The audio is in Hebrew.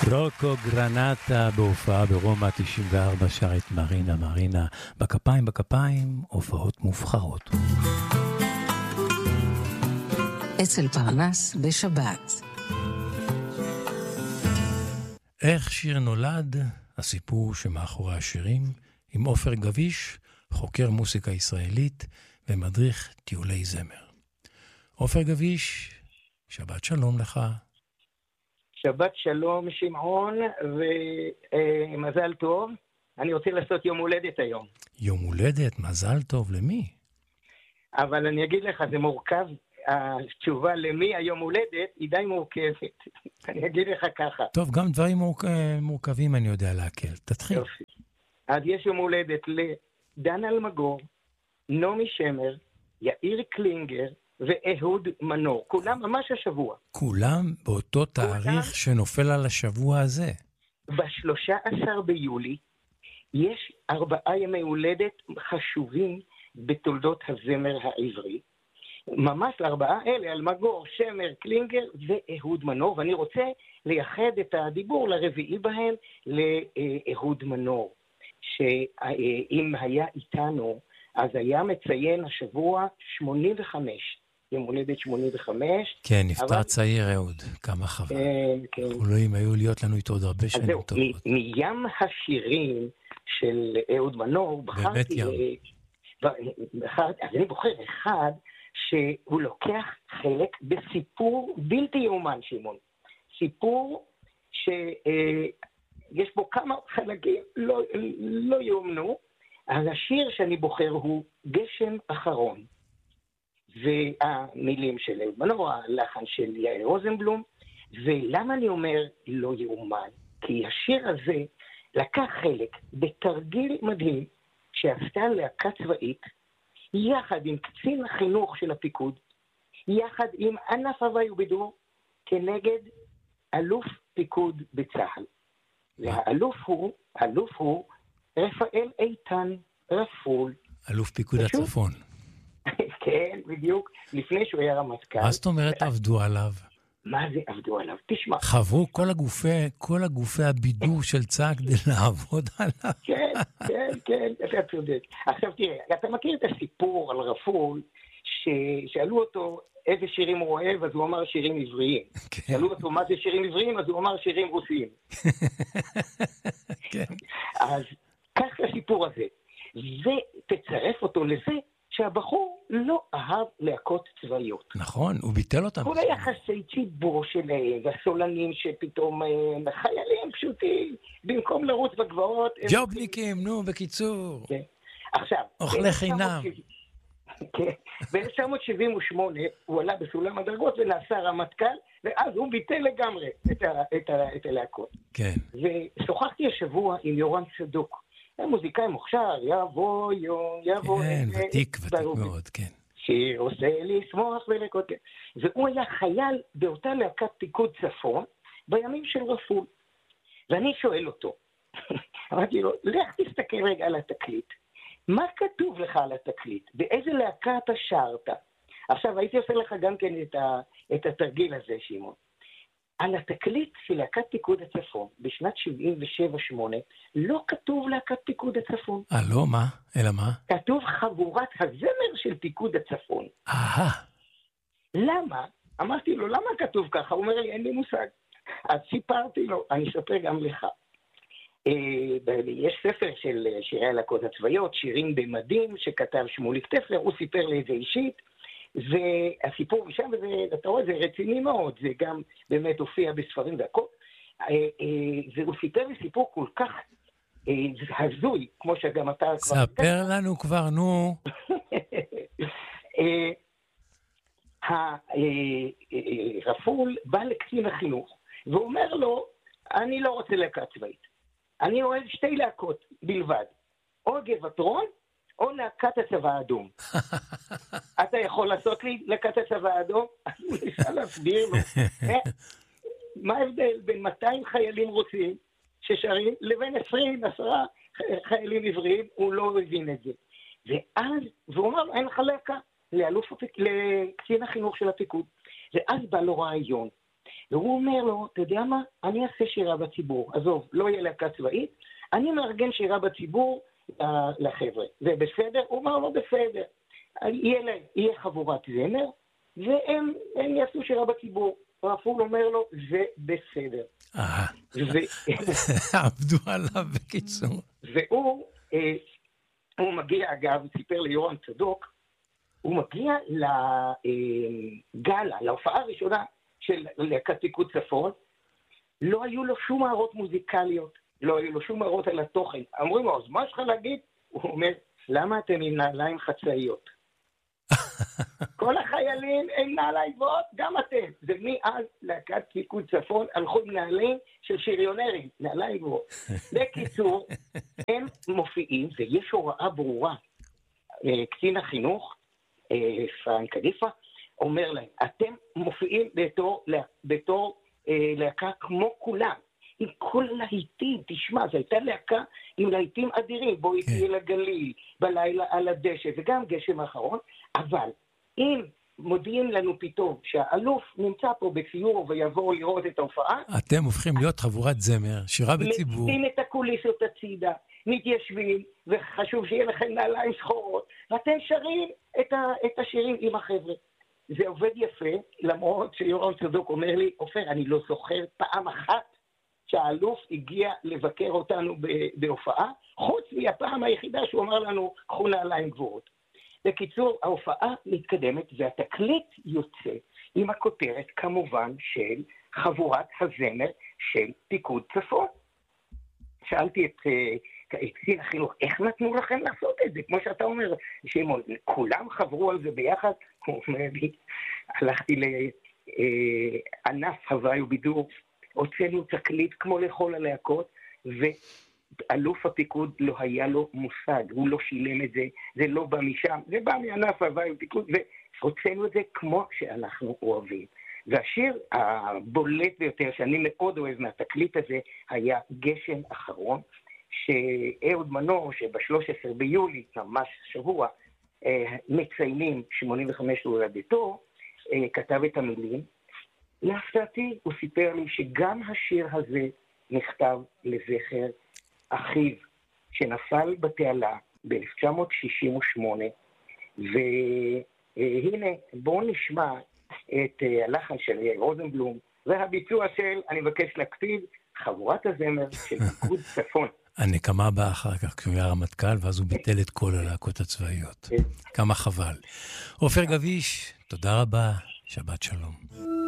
רוקו גרנטה בהופעה ברומא 94 שר את מרינה מרינה. בכפיים בכפיים, הופעות מובחרות. אצל פרנס בשבת. איך שיר נולד? הסיפור שמאחורי השירים, עם עופר גביש, חוקר מוסיקה ישראלית ומדריך טיולי זמר. עופר גביש, שבת שלום לך. שבת שלום שמעון, ומזל טוב. אני רוצה לעשות יום הולדת היום. יום הולדת? מזל טוב למי? אבל אני אגיד לך, זה מורכב. התשובה למי היום הולדת היא די מורכבת. אני אגיד לך ככה. טוב, גם דברים מורכבים אני יודע להקל. תתחיל. יופי. אז יש יום הולדת לדן אלמגור, נעמי שמר, יאיר קלינגר ואהוד מנור. כולם ממש השבוע. כולם באותו תאריך שנופל על השבוע הזה. ב-13 ביולי יש 4 ימי הולדת חשובים בתולדות הזמר העברי. ממש ל4 אלה, אלמגור, שמר, קלינגר ואהוד מנור, ואני רוצה לייחד את הדיבור לרביעי בהם לאהוד מנור, שאם היה איתנו, אז היה מציין השבוע 85, יום הולדת 85. כן, נפטר צעיר אהוד, כמה חבל. כן. יכולים היו להיות לנו איתו עוד הרבה שנים טובות. מים השירים של אהוד מנור, באמת ים. אז אני בוחר אחד, שהוא לוקח חלק בסיפור בלתי יאומן, שמעון. סיפור שיש בו כמה חלקים לא יאומנו. אז השיר שאני בוחר הוא גשם אחרון. והמילים של אהוד מנור, הלחן של יאיר רוזנבלום. ולמה אני אומר לא יאומן? כי השיר הזה לקח חלק בתרגיל מדהים שעשתה להקה צבאית, יחד עם קצין החינוך של הפיקוד, יחד עם ענף הוואי ובידור, כנגד אלוף פיקוד בצה"ל. והאלוף הוא רפאל איתן רפול. אלוף פיקוד הצפון. כן, בדיוק, לפני שהוא היה רמטכ"ל. מה זאת אומרת עבדו עליו? מה זה עבדו עליו? תשמע. חברו כל הגופי הבידור של צה"ל כדי לעבוד עליו. כן, אתה צודק. עכשיו תראה, אתה מכיר את הסיפור על רפול, ששאלו אותו איזה שירים הוא אוהב, אז הוא אמר שירים עבריים. שאלו אותו מה זה שירים עבריים, אז הוא אמר שירים רוסיים. אז כך הסיפור הזה. ותצרף אותו לזה, שהבחור לא אהב להקות צבאיות. נכון, הוא ביטל אותם. כל היחסי ציבור שלהם, והסולנים שפתאום חיילים פשוטים, במקום לרוץ בגבעות... ג'ובניקים, נו, בקיצור. עכשיו... אוכלי חינם. כן, ב-1978 הוא עלה בסולם הדרגות ונעשה רמטכ"ל, ואז הוא ביטל לגמרי את הלהקות. כן. ושוחחתי השבוע עם יורם צדוק. המוזיקאי מוכשר, יבוא יום, יבוא... כן, ותיק מאוד, כן. שיר עושה לי שמוח ולקות. והוא היה חייל באותה להקת פיקוד צפון, בימים של רפול. ואני שואל אותו, אמרתי לו, לך תסתכל רגע על התקליט. מה כתוב לך על התקליט? באיזה להקה אתה שרת? עכשיו, הייתי עושה לך גם כן את התרגיל הזה, שמעון. על התקליט של להקת פיקוד הצפון, בשנת 77-8, לא כתוב להקת פיקוד הצפון. לא, מה? אלא מה? כתוב חבורת הזמר של פיקוד הצפון. למה? אמרתי לו, למה כתוב ככה? הוא אומר לי, אין לי מושג. אז סיפרתי לו, אני אספר גם לך. יש ספר של שירי הלהקות הצבאיות, שירים במדים, שכתב שמוליק טפלר, הוא סיפר לי את זה אישית, והסיפור משם, אתה רואה, זה רציני מאוד, זה גם באמת הופיע בספרים והכל, והוא סיפר לי סיפור כל כך הזוי, כמו שגם אתה כבר... ספר לנו כבר, נו. רפול בא לקצין החינוך, ואומר לו, אני לא רוצה להקה צבאית, אני אוהב 2 להקות בלבד, או גבעתרון, או להקת הצבא האדום. אתה יכול לעשות לי להקת הצבא האדום? אז הוא ניסה להסביר לו. מה ההבדל בין 200 חיילים רוסים ששרים לבין 10 חיילים עבריים? הוא לא הבין את זה. ואז, והוא אמר, אין לך להקה לקצין החינוך של הפיקוד. ואז בא לו רעיון. והוא אומר לו, אתה יודע מה? אני אעשה שירה בציבור. עזוב, לא יהיה להקה צבאית, אני מארגן שירה בציבור לחבר'ה. זה בסדר? הוא אומר לו, בסדר. יהיה חבורת זמר, והם יעשו שירה בציבור. רפול אומר לו, זה בסדר. עבדו עליו בקיצור. והוא מגיע, אגב, סיפר ליורם צדוק, הוא מגיע לגלה, להופעה הראשונה של להקת פיקוד צפון, לא היו לו שום הערות מוזיקליות, לא היו לו שום הערות על התוכן. אמרו לו, אז מה שלך להגיד? הוא אומר, למה אתם עם נעליים חצאיות? כל החיילים הם נעליים גבוהות, גם אתם. זה מאז להקת פיקוד צפון הלכו עם נעליים של שריונרים, נעליים גבוהות. בקיצור, הם מופיעים, ויש הוראה ברורה. קצין החינוך, פרנק קדיפה, אומר להם, אתם מופיעים בתור להקה כמו כולם, עם כל להיטים, תשמע, זו הייתה להקה עם להיטים אדירים, בואי תהיה לגליל, בלילה על הדשא, וגם גשם האחרון, אבל אם מודיעים לנו פתאום שהאלוף נמצא פה בציור ויבואו לראות את ההופעה, אתם הופכים להיות חבורת זמר, שירה בציבור. מציעים את הקוליסות הצידה, מתיישבים, וחשוב שיהיה לכם נעליים שחורות, ואתם שרים את השירים עם החבר'ה. זה עובד יפה, למרות שיורם צדוק אומר לי, עופר, אני לא זוכר פעם אחת שהאלוף הגיע לבקר אותנו בהופעה, חוץ מהפעם היחידה שהוא אמר לנו, קחו נעליים גבוהות. בקיצור, ההופעה מתקדמת, והתקליט יוצא עם הכותרת, כמובן, של חבורת הזמר של פיקוד צפון. שאלתי את קצין החינוך, איך נתנו לכם לעשות את זה? כמו שאתה אומר, שמעון, כולם חברו על זה ביחד? הוא אומר לי, הלכתי לענף הוואי ובידור, הוצאנו תקליט כמו לכל הלהקות, ואלוף הפיקוד לא היה לו מושג, הוא לא שילם את זה, זה לא בא משם, זה בא מענף הוואי ופיקוד, והוצאנו את זה כמו שאנחנו אוהבים. והשיר הבולט ביותר שאני מאוד אוהב מהתקליט הזה היה גשם אחרון, שאהוד מנור, שב-13 ביולי, ממש שבוע, מציינים 85 הולדתו, כתב את המילים. להפתעתי הוא סיפר לי שגם השיר הזה נכתב לזכר אחיו, שנפל בתעלה ב-1968, והנה בואו נשמע את הלחן של רוזנבלום, והביצוע של, אני מבקש להקפיד, חבורת הזמר של פיקוד צפון. הנקמה באה אחר כך, כשהוא היה רמטכ"ל, ואז הוא ביטל את כל הלהקות הצבאיות. כמה חבל. עופר גביש, תודה רבה, שבת שלום.